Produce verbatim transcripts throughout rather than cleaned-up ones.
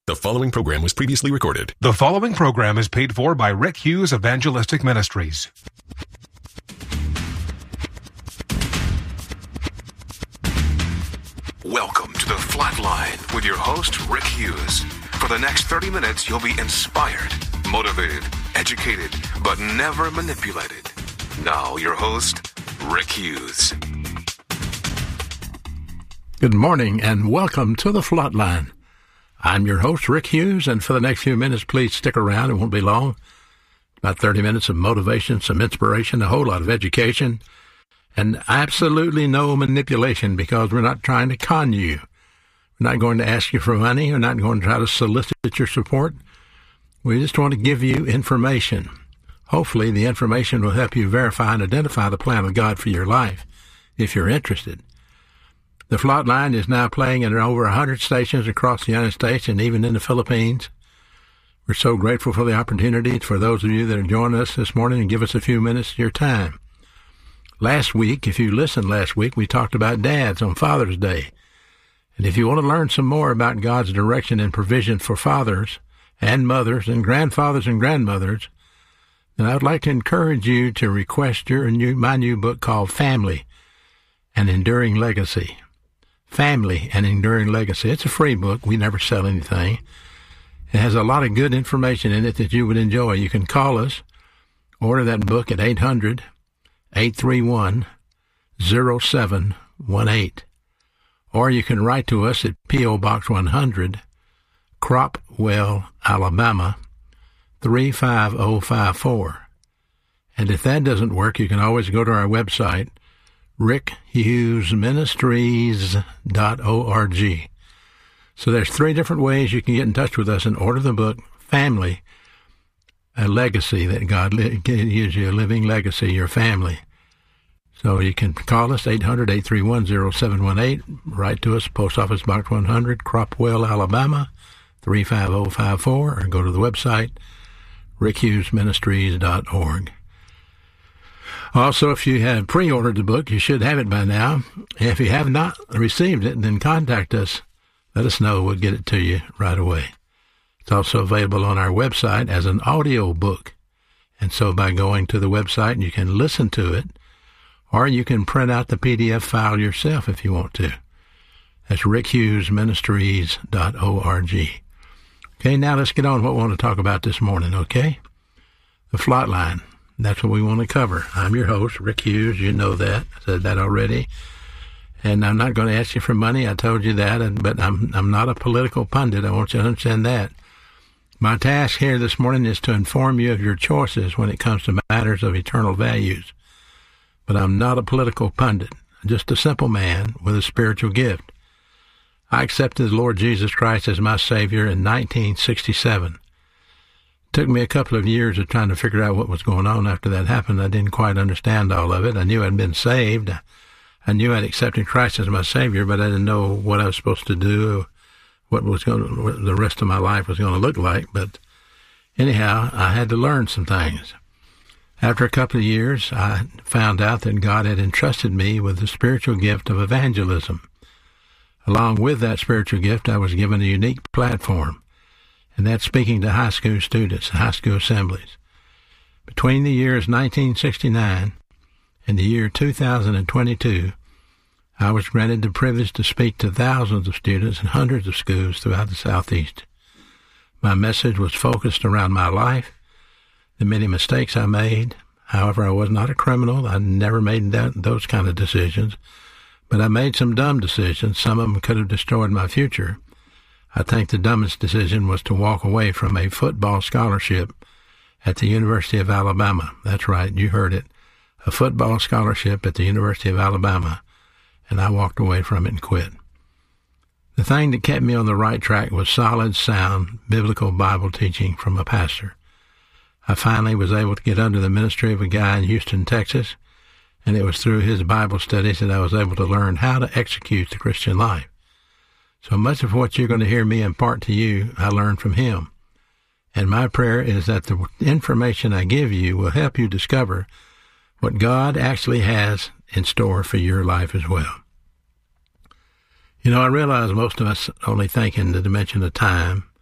The following program was previously recorded. The following program is paid for by Rick Hughes Evangelistic Ministries. Welcome to The Flatline with your host, Rick Hughes. For the next thirty minutes, you'll be inspired, motivated, educated, but never manipulated. Now, your host, Rick Hughes. Good morning and welcome to The Flatline. I'm your host, Rick Hughes, and for the next few minutes, please stick around. It won't be long. About thirty minutes of motivation, some inspiration, a whole lot of education, and absolutely no manipulation because we're not trying to con you. We're not going to ask you for money. We're not going to try to solicit your support. We just want to give you information. Hopefully, the information will help you verify and identify the plan of God for your life, if you're interested. The Flatline is now playing in over one hundred stations across the United States and even in the Philippines. We're so grateful for the opportunity for those of you that are joining us this morning and give us a few minutes of your time. Last week, if you listened last week, we talked about dads on Father's Day. And if you want to learn some more about God's direction and provision for fathers and mothers and grandfathers and grandmothers, then I would like to encourage you to request your new, my new book called Family, An Enduring Legacy. Family, An Enduring Legacy. It's a free book. We never sell anything. It has a lot of good information in it that you would enjoy. You can call us, order that book at eight hundred, eight three one, zero seven one eight. Or you can write to us at P O. Box one hundred, Cropwell, Alabama, three five zero five four. And if that doesn't work, you can always go to our website, rick hughes ministries dot org. So there's three different ways you can get in touch with us and order the book, Family, a Legacy, that God gives you, a living legacy, your family. So you can call us, eight hundred, eight three one, zero seven one eight, write to us, Post Office Box one hundred, Cropwell, Alabama, three five zero five four, or go to the website, rick hughes ministries dot org. Also, if you have pre-ordered the book, you should have it by now. If you have not received it, then contact us. Let us know. We'll get it to you right away. It's also available on our website as an audio book. And so by going to the website, you can listen to it, or you can print out the P D F file yourself if you want to. That's rick hughes ministries dot org. Okay, now let's get on what we want to talk about this morning, okay? The Flatline. That's what we want to cover. I'm your host, Rick Hughes. You know that. I said that already. And I'm not going to ask you for money. I told you that. But I'm I'm not a political pundit. I want you to understand that. My task here this morning is to inform you of your choices when it comes to matters of eternal values. But I'm not a political pundit. I'm just a simple man with a spiritual gift. I accepted the Lord Jesus Christ as my Savior in nineteen sixty-seven. It took me a couple of years of trying to figure out what was going on after that happened. I didn't quite understand all of it. I knew I'd been saved. I knew I'd accepted Christ as my Savior, but I didn't know what I was supposed to do, what was going to, what the rest of my life was going to look like. But anyhow, I had to learn some things. After a couple of years, I found out that God had entrusted me with the spiritual gift of evangelism. Along with that spiritual gift, I was given a unique platform, and that's speaking to high school students, high school assemblies. Between the years nineteen sixty-nine and the year two thousand twenty-two, I was granted the privilege to speak to thousands of students in hundreds of schools throughout the Southeast. My message was focused around my life, the many mistakes I made. However, I was not a criminal. I never made that, those kind of decisions. But I made some dumb decisions. Some of them could have destroyed my future. I think the dumbest decision was to walk away from a football scholarship at the University of Alabama. That's right, you heard it. A football scholarship at the University of Alabama, and I walked away from it and quit. The thing that kept me on the right track was solid, sound, biblical Bible teaching from a pastor. I finally was able to get under the ministry of a guy in Houston, Texas, and it was through his Bible studies that I was able to learn how to execute the Christian life. So much of what you're going to hear me impart to you, I learned from him. And my prayer is that the information I give you will help you discover what God actually has in store for your life as well. You know, I realize most of us only think in the dimension of time,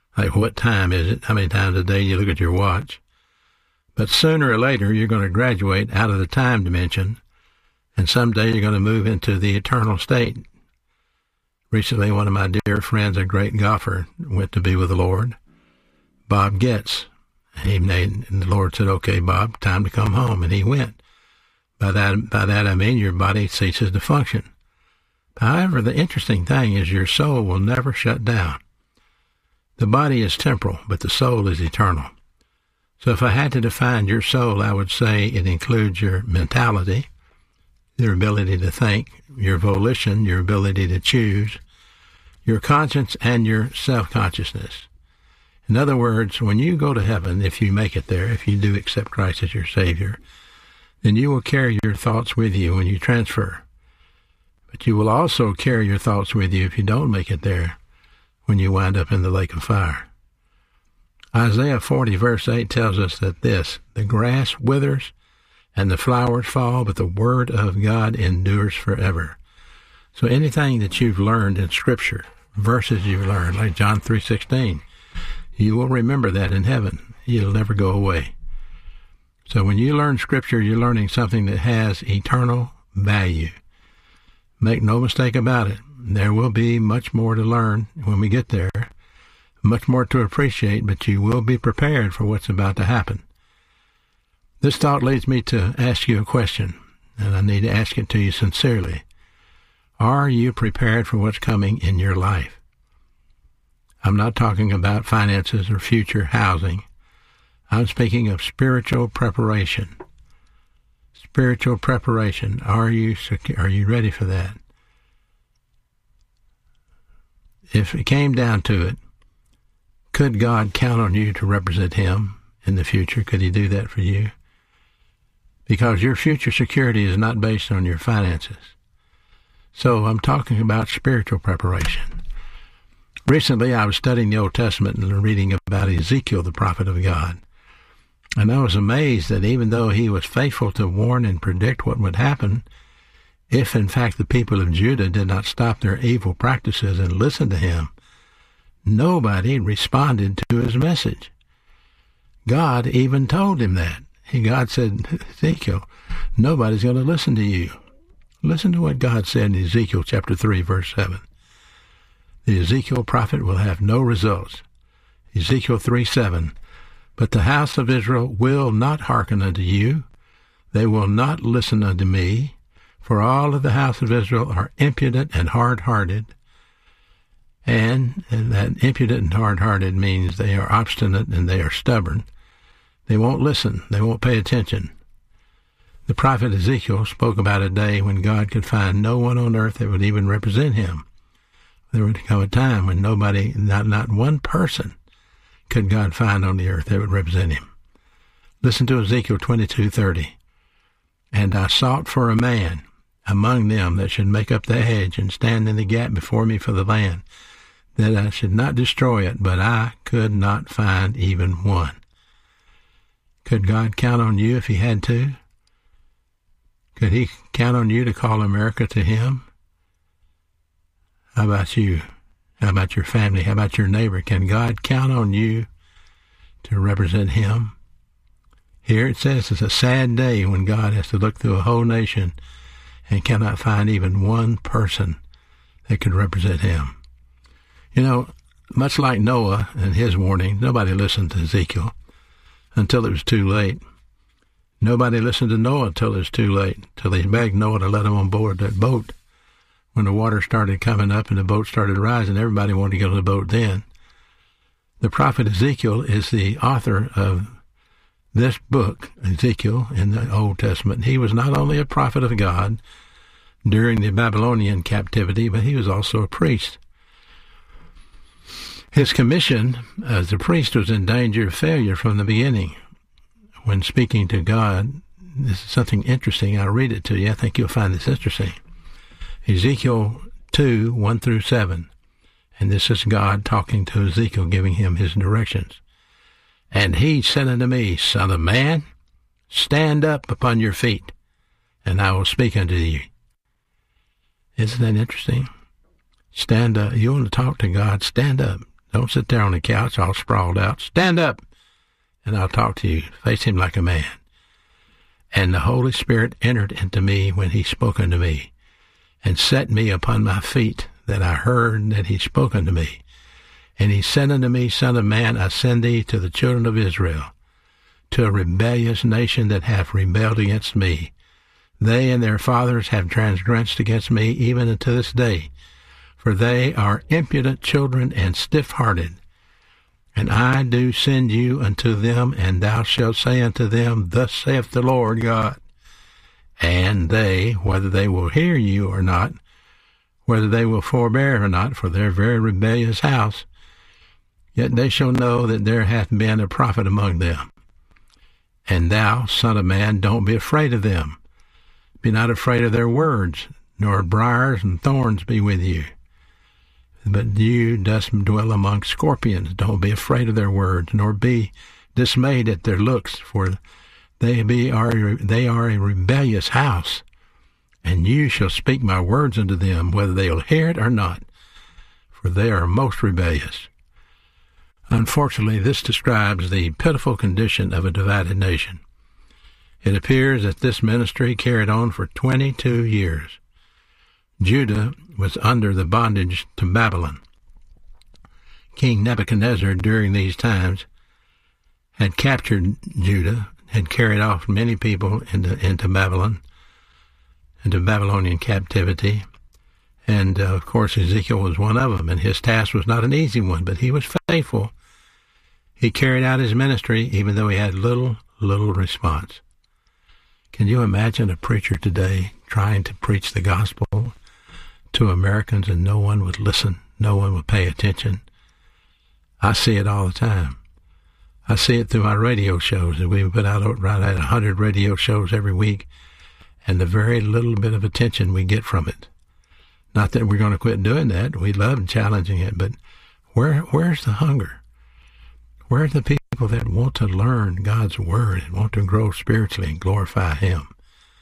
Like, what time is it? How many times a day you look at your watch? But sooner or later, you're going to graduate out of the time dimension, and someday you're going to move into the eternal state. Recently, one of my dear friends, a great golfer, went to be with the Lord, Bob Getz. He made, and the Lord said, "Okay, Bob, time to come home," and he went. By that, by that I mean your body ceases to function. However, the interesting thing is your soul will never shut down. The body is temporal, but the soul is eternal. So if I had to define your soul, I would say it includes your mentality, your ability to think, your volition, your ability to choose, your conscience, and your self-consciousness. In other words, when you go to heaven, if you make it there, if you do accept Christ as your Savior, then you will carry your thoughts with you when you transfer. But you will also carry your thoughts with you if you don't make it there, when you wind up in the lake of fire. Isaiah forty verse eight tells us that this, the grass withers and the flowers fall, but the word of God endures forever. So anything that you've learned in Scripture, verses you've learned, like John three sixteen, you will remember that in heaven. It'll never go away. So when you learn Scripture, you're learning something that has eternal value. Make no mistake about it. There will be much more to learn when we get there, much more to appreciate, but you will be prepared for what's about to happen. This thought leads me to ask you a question, and I need to ask it to you sincerely. Are you prepared for what's coming in your life? I'm not talking about finances or future housing. I'm speaking of spiritual preparation. Spiritual preparation. Are you are you ready for that? If it came down to it, could God count on you to represent Him in the future? Could He do that for you? Because your future security is not based on your finances. So I'm talking about spiritual preparation. Recently, I was studying the Old Testament and reading about Ezekiel, the prophet of God. And I was amazed that even though he was faithful to warn and predict what would happen, if in fact the people of Judah did not stop their evil practices and listen to him, nobody responded to his message. God even told him that. He, God said, Ezekiel, nobody's going to listen to you. Listen to what God said in Ezekiel chapter three, verse seven. The Ezekiel prophet will have no results. Ezekiel three seven. But the house of Israel will not hearken unto you. They will not listen unto me. For all of the house of Israel are impudent and hard-hearted. And, and that impudent and hard-hearted means they are obstinate and they are stubborn. They won't listen. They won't pay attention. The prophet Ezekiel spoke about a day when God could find no one on earth that would even represent him. There would come a time when nobody, not, not one person, could God find on the earth that would represent him. Listen to Ezekiel twenty-two thirty. And I sought for a man among them that should make up the hedge and stand in the gap before me for the land, that I should not destroy it, but I could not find even one. Could God count on you if he had to? Could he count on you to call America to him? How about you? How about your family? How about your neighbor? Can God count on you to represent him? Here it says it's a sad day when God has to look through a whole nation and cannot find even one person that could represent him. You know, much like Noah and his warning, nobody listened to Ezekiel until it was too late. Nobody listened to Noah until it was too late, until they begged Noah to let him on board that boat. When the water started coming up and the boat started rising, everybody wanted to get on the boat then. The prophet Ezekiel is the author of this book, Ezekiel, in the Old Testament. He was not only a prophet of God during the Babylonian captivity, but he was also a priest. His commission as a priest was in danger of failure from the beginning. When speaking to God, this is something interesting. I'll read it to you. I think you'll find this interesting. Ezekiel two, one through seven. And this is God talking to Ezekiel, giving him his directions. And he said unto me, Son of man, stand up upon your feet, and I will speak unto you. Isn't that interesting? Stand up. You want to talk to God? Stand up. Don't sit there on the couch all sprawled out. Stand up, and I'll talk to you. Face him like a man. And the Holy Spirit entered into me when he spoke unto me, and set me upon my feet, that I heard that he spoke unto me. And he said unto me, Son of man, I send thee to the children of Israel, to a rebellious nation that hath rebelled against me. They and their fathers have transgressed against me even unto this day. For they are impudent children and stiff-hearted. And I do send you unto them, and thou shalt say unto them, Thus saith the Lord God. And they, whether they will hear you or not, whether they will forbear or not, for their very rebellious house, yet they shall know that there hath been a prophet among them. And thou, son of man, don't be afraid of them. Be not afraid of their words, nor briars and thorns be with you. But you dost dwell among scorpions. Don't be afraid of their words, nor be dismayed at their looks, for they be are they are a rebellious house. And you shall speak my words unto them, whether they will hear it or not, for they are most rebellious. Unfortunately, this describes the pitiful condition of a divided nation. It appears that this ministry carried on for twenty-two years. Judah was under the bondage to Babylon. King Nebuchadnezzar, during these times, had captured Judah, had carried off many people into, into Babylon, into Babylonian captivity, and, uh, of course, Ezekiel was one of them, and his task was not an easy one, but he was faithful. He carried out his ministry, even though he had little, little response. Can you imagine a preacher today trying to preach the gospel to Americans and no one would listen, no one would pay attention? I see it all the time. I see it through my radio shows, and we put out right at one hundred radio shows every week, and the very little bit of attention we get from it. Not that we're going to quit doing that. We love challenging it, but where where's the hunger? Where are the people that want to learn God's Word and want to grow spiritually and glorify Him?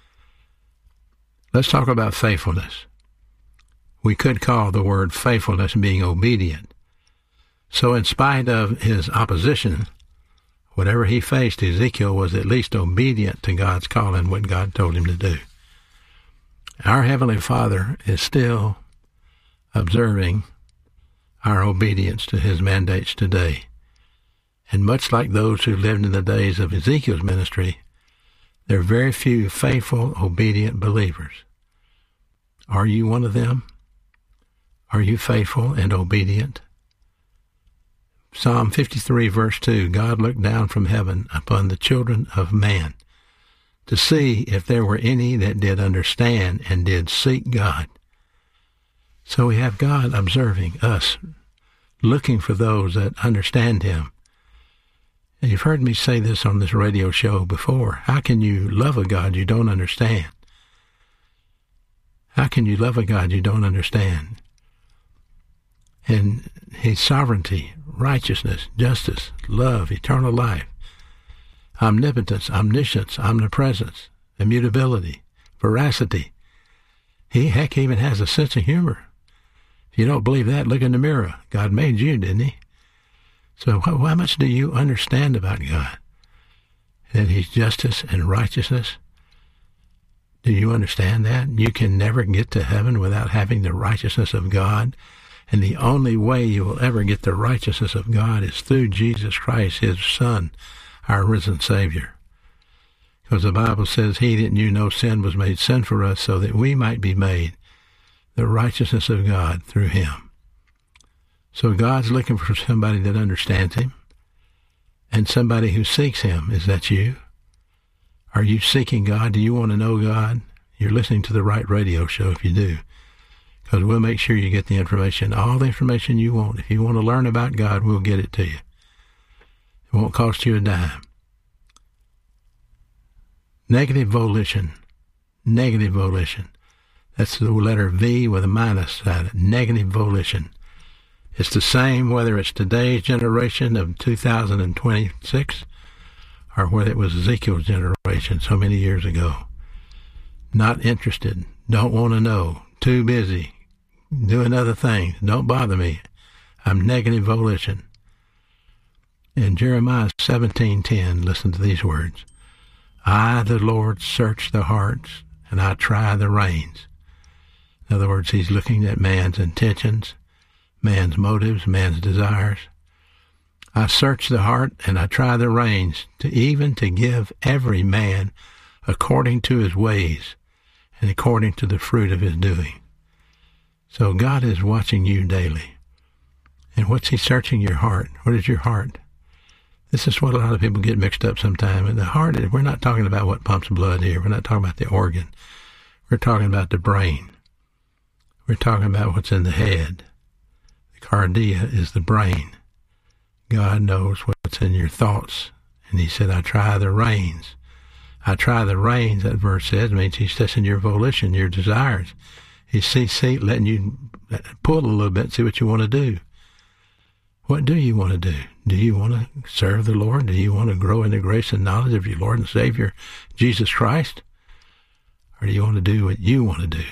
Let's talk about faithfulness. We could call the word faithfulness being obedient. So in spite of his opposition, whatever he faced, Ezekiel was at least obedient to God's calling, what God told him to do. Our Heavenly Father is still observing our obedience to His mandates today. And much like those who lived in the days of Ezekiel's ministry, there are very few faithful, obedient believers. Are you one of them? Are you faithful and obedient? Psalm fifty-three, verse two, God looked down from heaven upon the children of man to see if there were any that did understand and did seek God. So we have God observing us, looking for those that understand Him. And you've heard me say this on this radio show before. How can you love a God you don't understand? How can you love a God you don't understand? And His sovereignty, righteousness, justice, love, eternal life, omnipotence, omniscience, omnipresence, immutability, veracity. He, heck, even has a sense of humor. If you don't believe that, look in the mirror. God made you, didn't He? So how, how much do you understand about God? That He's justice and righteousness? Do you understand that? You can never get to heaven without having the righteousness of God. And the only way you will ever get the righteousness of God is through Jesus Christ, His Son, our risen Savior. Because the Bible says, He that knew no sin was made sin for us, so that we might be made the righteousness of God through Him. So God's looking for somebody that understands Him and somebody who seeks Him. Is that you? Are you seeking God? Do you want to know God? You're listening to the right radio show if you do. Because we'll make sure you get the information, all the information you want. If you want to learn about God, we'll get it to you. It won't cost you a dime. Negative volition. Negative volition. That's the letter V with a minus at it. Negative volition. It's the same whether it's today's generation of two thousand twenty-six or whether it was Ezekiel's generation so many years ago. Not interested. Don't want to know. Too busy. Doing other things. Don't bother me. I'm negative volition. In Jeremiah seventeen ten, listen to these words. I, the Lord, search the hearts, and I try the reins. In other words, he's looking at man's intentions, man's motives, man's desires. I search the heart, and I try the reins, to even to give every man according to his ways and according to the fruit of his doing. So God is watching you daily. And what's he searching your heart? What is your heart? This is what a lot of people get mixed up sometimes. And the heart, we're not talking about what pumps blood here. We're not talking about the organ. We're talking about the brain. We're talking about what's in the head. The cardia is the brain. God knows what's in your thoughts. And he said, I try the reins. I try the reins, that verse says, means he's testing your volition, your desires. He's see, see, letting you pull a little bit, see what you want to do. What do you want to do? Do you want to serve the Lord? Do you want to grow in the grace and knowledge of your Lord and Savior, Jesus Christ? Or do you want to do what you want to do?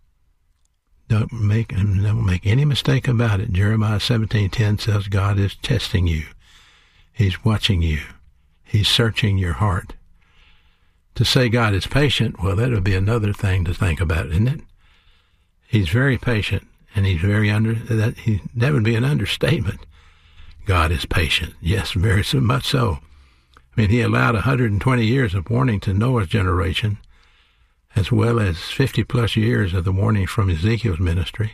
Don't make, don't make any mistake about it. Jeremiah seventeen ten says God is testing you. He's watching you. He's searching your heart. To say God is patient, well, that would be another thing to think about, isn't it? He's very patient, and he's very under, that, he, that would be an understatement. God is patient. Yes, very so much so. I mean, he allowed one hundred twenty years of warning to Noah's generation, as well as fifty plus years of the warning from Ezekiel's ministry.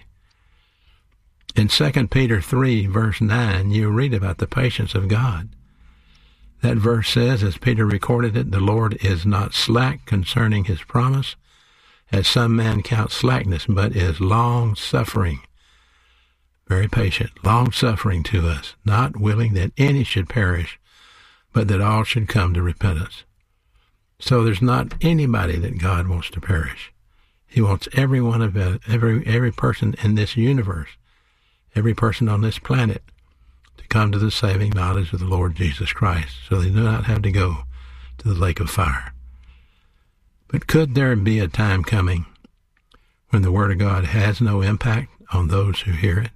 In Second Peter three, verse nine, you read about the patience of God. That verse says, as Peter recorded it, the Lord is not slack concerning his promise, as some men count slackness, but is long-suffering, very patient, long-suffering to us, not willing that any should perish, but that all should come to repentance. So there's not anybody that God wants to perish. He wants every one of us, every every person in this universe, every person on this planet, to come to the saving knowledge of the Lord Jesus Christ, so they do not have to go to the lake of fire. But could there be a time coming when the Word of God has no impact on those who hear it?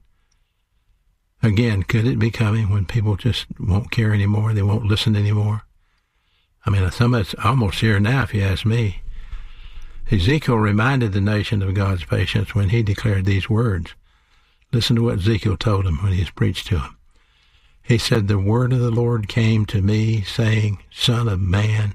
Again, could it be coming when people just won't care anymore, they won't listen anymore? I mean, some of it's almost here now, if you ask me. Ezekiel reminded the nation of God's patience when he declared these words. Listen to what Ezekiel told him when he was preached to him. He said, the word of the Lord came to me, saying, Son of man,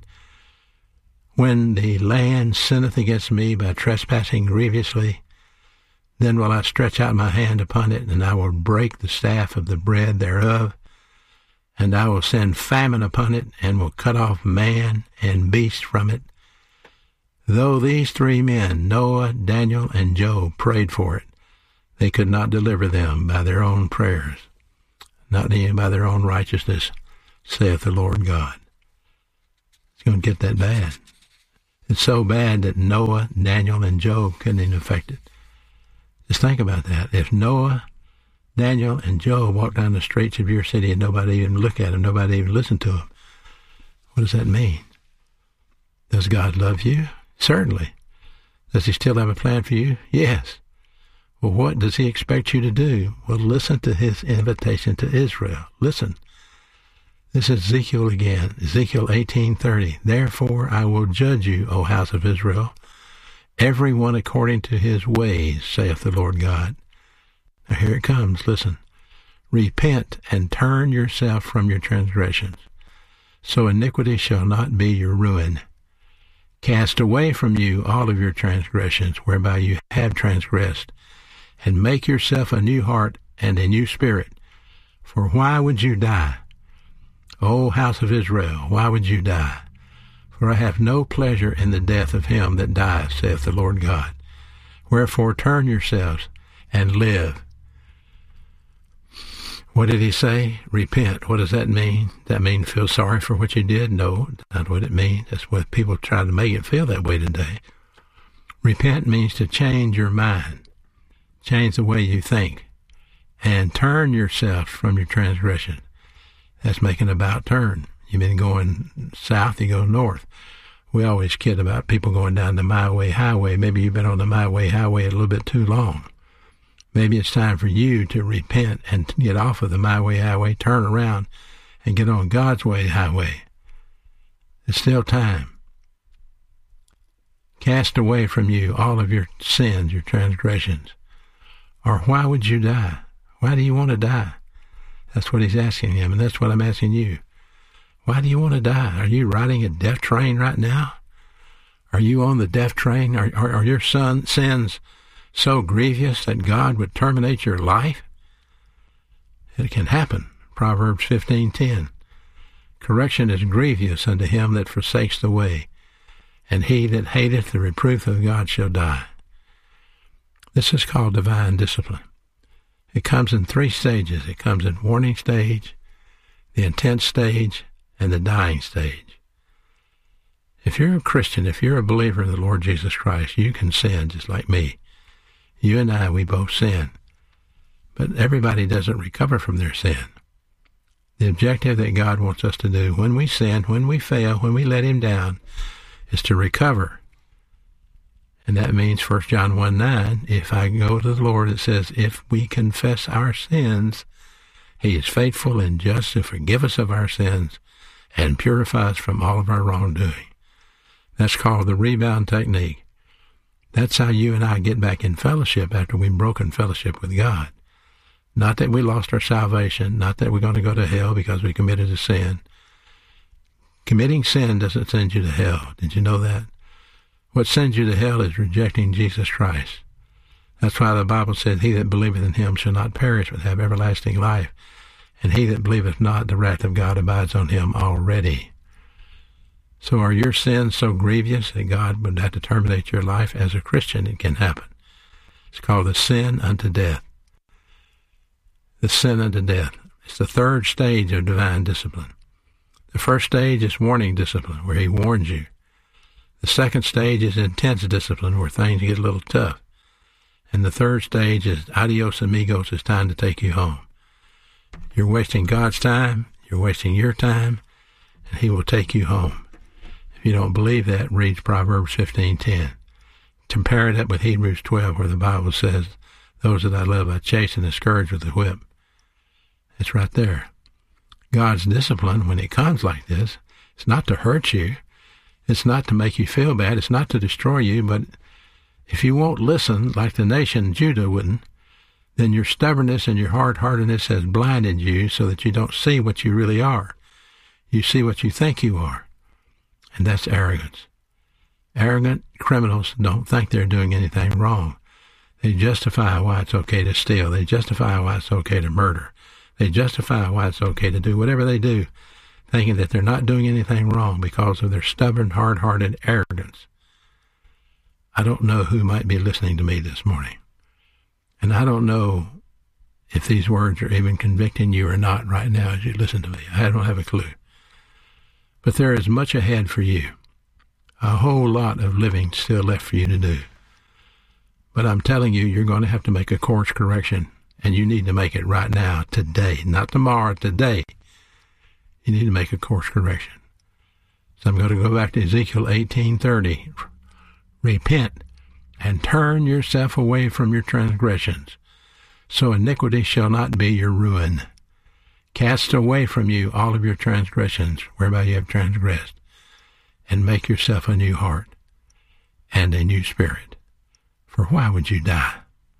when the land sinneth against me by trespassing grievously, then will I stretch out my hand upon it, and I will break the staff of the bread thereof, and I will send famine upon it, and will cut off man and beast from it. Though these three men, Noah, Daniel, and Job, prayed for it, they could not deliver them by their own prayers, not even by their own righteousness, saith the Lord God. It's going to get that bad. It's so bad that Noah, Daniel, and Job couldn't even affect it. Just think about that. If Noah, Daniel, and Job walked down the streets of your city and nobody even looked at them, nobody even listened to them, what does that mean? Does God love you? Certainly. Does he still have a plan for you? Yes. Well, what does he expect you to do? Well, listen to his invitation to Israel. Listen. This is Ezekiel again, Ezekiel eighteen thirty. Therefore I will judge you, O house of Israel, every one according to his ways, saith the Lord God. Now here it comes, listen. Repent and turn yourself from your transgressions, so iniquity shall not be your ruin. Cast away from you all of your transgressions, whereby you have transgressed, and make yourself a new heart and a new spirit. For why would you die? O house of Israel, why would you die? For I have no pleasure in the death of him that dieth, saith the Lord God. Wherefore turn yourselves and live. What did he say? Repent. What does that mean? That mean feel sorry for what you did? No, not what it means. That's what people try to make it feel that way today. Repent means to change your mind, change the way you think, and turn yourself from your transgression. That's making an about turn. You've been going south, you go north. We always kid about people going down the my way highway. Maybe you've been on the my way highway a little bit too long. Maybe it's time for you to repent and get off of the my way highway, turn around, and get on God's way highway. It's still time. Cast away from you all of your sins, your transgressions. Or why would you die? Why do you want to die? That's what he's asking him, and that's what I'm asking you. Why do you want to die? Are you riding a death train right now? Are you on the death train? Are, are, are your son, sins so grievous that God would terminate your life? It can happen. Proverbs fifteen ten. Correction is grievous unto him that forsakes the way, and he that hateth the reproof of God shall die. This is called divine discipline. It comes in three stages. It comes in warning stage, the intense stage, and the dying stage. If you're a Christian, if you're a believer in the Lord Jesus Christ, you can sin just like me. You and I, we both sin. But everybody doesn't recover from their sin. The objective that God wants us to do when we sin, when we fail, when we let him down, is to recover. And that means First John one nine, if I go to the Lord, it says, if we confess our sins, he is faithful and just to forgive us of our sins and purify us from all of our wrongdoing. That's called the rebound technique. That's how you and I get back in fellowship after we've broken fellowship with God. Not that we lost our salvation, not that we're going to go to hell because we committed a sin. Committing sin doesn't send you to hell. Did you know that? What sends you to hell is rejecting Jesus Christ. That's why the Bible said, he that believeth in him shall not perish but have everlasting life. And he that believeth not, the wrath of God abides on him already. So are your sins so grievous that God would have to terminate your life? As a Christian, it can happen. It's called the sin unto death. The sin unto death. It's the third stage of divine discipline. The first stage is warning discipline, where he warns you. The second stage is intense discipline, where things get a little tough. And the third stage is adios amigos, it's time to take you home. You're wasting God's time, you're wasting your time, and he will take you home. If you don't believe that, read Proverbs fifteen ten. Compare it up with Hebrews twelve, where the Bible says, those that I love I chasten and scourge with the whip. It's right there. God's discipline, when it comes like this, it's not to hurt you. It's not to make you feel bad. It's not to destroy you. But if you won't listen like the nation Judah wouldn't, then your stubbornness and your hard-heartedness has blinded you so that you don't see what you really are. You see what you think you are. And that's arrogance. Arrogant criminals don't think they're doing anything wrong. They justify why it's okay to steal. They justify why it's okay to murder. They justify why it's okay to do whatever they do, thinking that they're not doing anything wrong because of their stubborn, hard-hearted arrogance. I don't know who might be listening to me this morning. And I don't know if these words are even convicting you or not right now as you listen to me. I don't have a clue. But there is much ahead for you. A whole lot of living still left for you to do. But I'm telling you, you're going to have to make a course correction. And you need to make it right now, today, not tomorrow, today. You need to make a course correction. So I'm going to go back to Ezekiel eighteen thirty. Repent and turn yourself away from your transgressions, so iniquity shall not be your ruin. Cast away from you all of your transgressions, whereby you have transgressed, and make yourself a new heart and a new spirit. For why would you die?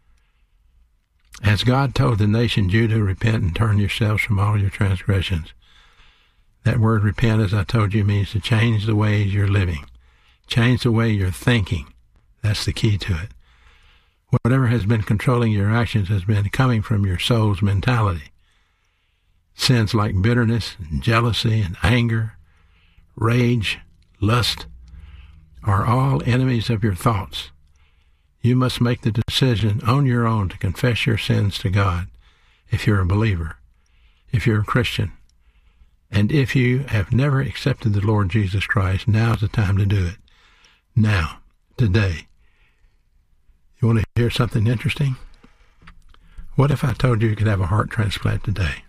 As God told the nation Judah, repent and turn yourselves from all your transgressions. That word repent, as I told you, means to change the ways you're living. Change the way you're thinking. That's the key to it. Whatever has been controlling your actions has been coming from your soul's mentality. Sins like bitterness and jealousy and anger, rage, lust, are all enemies of your thoughts. You must make the decision on your own to confess your sins to God if you're a believer, if you're a Christian. And if you have never accepted the Lord Jesus Christ, now's the time to do it. Now, today. You want to hear something interesting? What if I told you you could have a heart transplant today?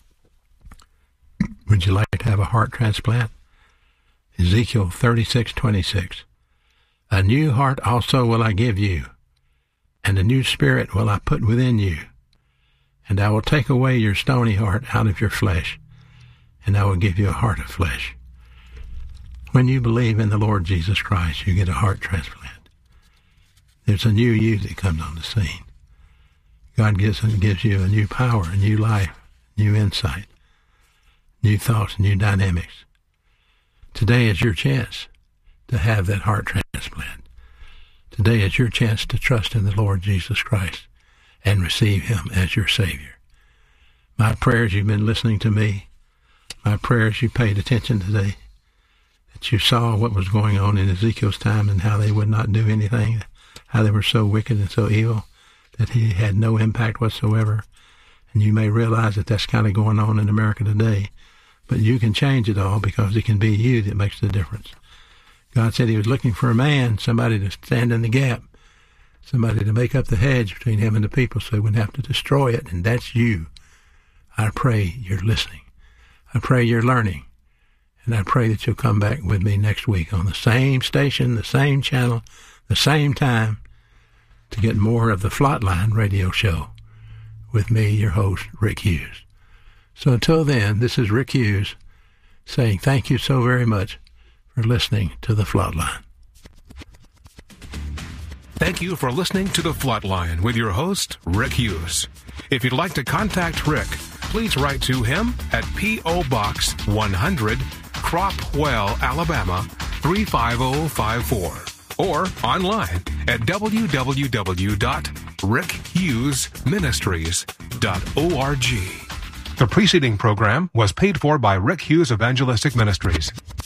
Would you like to have a heart transplant? Ezekiel thirty-six twenty-six. A new heart also will I give you, and a new spirit will I put within you. And I will take away your stony heart out of your flesh, and I will give you a heart of flesh. When you believe in the Lord Jesus Christ, you get a heart transplant. There's a new you that comes on the scene. God gives, gives you a new power, a new life, new insight, new thoughts, new dynamics. Today is your chance to have that heart transplant. Today is your chance to trust in the Lord Jesus Christ and receive him as your Savior. My prayers, you've been listening to me. My prayers, you paid attention today, that you saw what was going on in Ezekiel's time and how they would not do anything, how they were so wicked and so evil that he had no impact whatsoever. And you may realize that that's kind of going on in America today. But you can change it all because it can be you that makes the difference. God said he was looking for a man, somebody to stand in the gap, somebody to make up the hedge between him and the people so he wouldn't have to destroy it, and that's you. I pray you're listening. I pray you're learning, and I pray that you'll come back with me next week on the same station, the same channel, the same time, to get more of the Flatline radio show with me, your host, Rick Hughes. So until then, this is Rick Hughes saying thank you so very much for listening to The Flatline. Thank you for listening to The Flatline with your host, Rick Hughes. If you'd like to contact Rick, please write to him at P O. Box one hundred, Cropwell, Alabama, three five zero five four, or online at w w w dot rick hughes ministries dot org. The preceding program was paid for by Rick Hughes Evangelistic Ministries.